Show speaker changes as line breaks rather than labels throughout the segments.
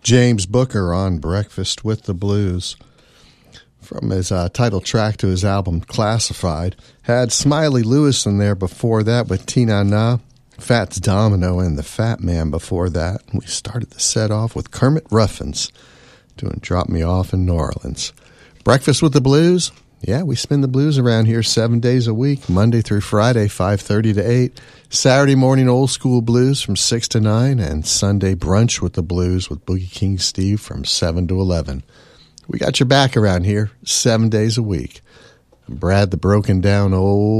James Booker on Breakfast with the Blues. From his title track to his album Classified. Had Smiley Lewis in there before that with Tina Na, Fats Domino, and the Fat Man before that. We started the set off with Kermit Ruffins doing Drop Me Off in New Orleans. Breakfast with the Blues. Yeah, we spin the blues around here 7 days a week, Monday through Friday, 5:30 to 8. Saturday morning old school blues from 6 to 9, and Sunday brunch with the blues with Boogie King Steve from 7 to 11. We got your back around here 7 days a week. I'm Brad, the broken down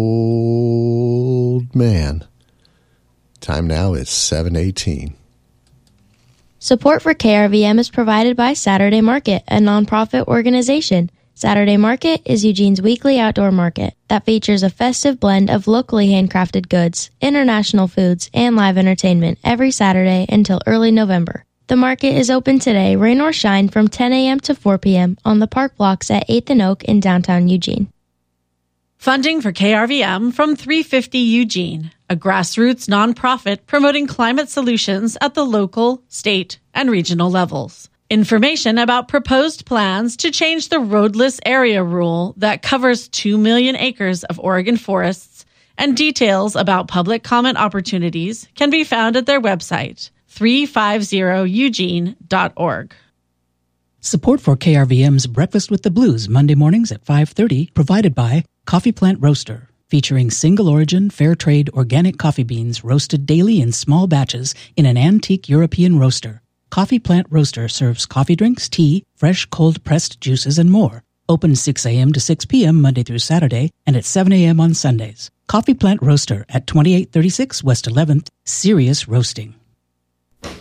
old man. Time now is 7:18.
Support for KRVM is provided by Saturday Market, a nonprofit organization. Saturday Market is Eugene's weekly outdoor market that features a festive blend of locally handcrafted goods, international foods, and live entertainment every Saturday until early November. The market is open today, rain or shine, from 10 a.m. to 4 p.m. on the park blocks at 8th and Oak in downtown Eugene.
Funding for KRVM from 350 Eugene, a grassroots nonprofit promoting climate solutions at the local, state, and regional levels. Information about proposed plans to change the roadless area rule that covers 2 million acres of Oregon forests and details about public comment opportunities can be found at their website, 350eugene.org.
Support for KRVM's Breakfast with the Blues Monday mornings at 5:30 provided by Coffee Plant Roaster, featuring single-origin, fair-trade organic coffee beans roasted daily in small batches in an antique European roaster. Coffee Plant Roaster serves coffee drinks, tea, fresh cold-pressed juices, and more. Open 6 a.m. to 6 p.m. Monday through Saturday and at 7 a.m. on Sundays. Coffee Plant Roaster at 2836 West 11th, Serious Roasting.